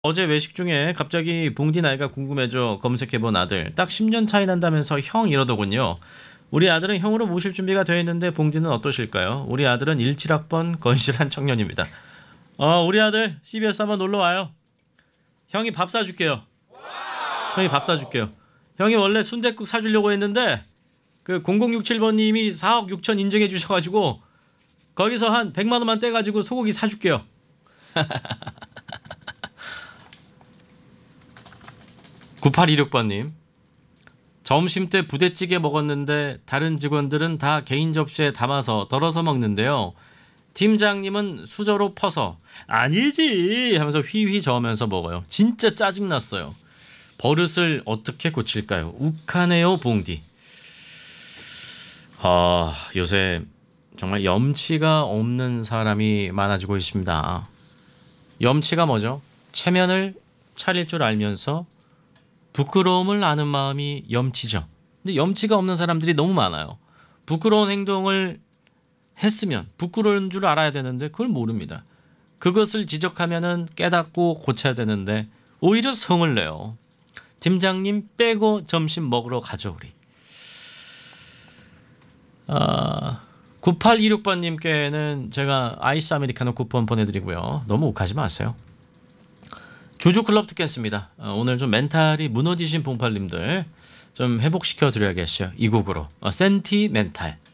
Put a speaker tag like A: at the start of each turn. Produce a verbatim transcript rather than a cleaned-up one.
A: 어제 외식 중에 갑자기 봉디 나이가 궁금해져 검색해본 아들. 딱 십 년 차이 난다면서 형 이러더군요. 우리 아들은 형으로 모실 준비가 되어 있는데 봉디는 어떠실까요? 우리 아들은 일칠 학번 건실한 청년입니다. 어, 우리 아들 씨비에스 한번 놀러 와요. 형이 밥 사줄게요. 형이 밥 사줄게요. 형이 원래 순댓국 사주려고 했는데 그 공공육칠 번님이 사억 육천 인정해 주셔가지고 거기서 한 백만 원만 떼가지고 소고기 사줄게요. 구팔이육 번님. 점심때 부대찌개 먹었는데 다른 직원들은 다 개인 접시에 담아서 덜어서 먹는데요. 팀장님은 수저로 퍼서 아니지 하면서 휘휘 저으면서 먹어요. 진짜 짜증났어요. 버릇을 어떻게 고칠까요? 욱하네요 봉디. 아, 요새 정말 염치가 없는 사람이 많아지고 있습니다. 염치가 뭐죠? 체면을 차릴 줄 알면서 부끄러움을 아는 마음이 염치죠. 근데 염치가 없는 사람들이 너무 많아요. 부끄러운 행동을 했으면 부끄러운 줄 알아야 되는데 그걸 모릅니다. 그것을 지적하면은 깨닫고 고쳐야 되는데 오히려 성을 내요. 팀장님 빼고 점심 먹으러 가죠 우리. 아, 구팔이육 번님께는 제가 아이스 아메리카노 쿠폰 보내드리고요. 너무 욱하지 마세요. 주주클럽 듣겠습니다. 어, 오늘 좀 멘탈이 무너지신 봉팔님들 좀 회복시켜 드려야겠어요. 이 곡으로 어, 센티멘탈.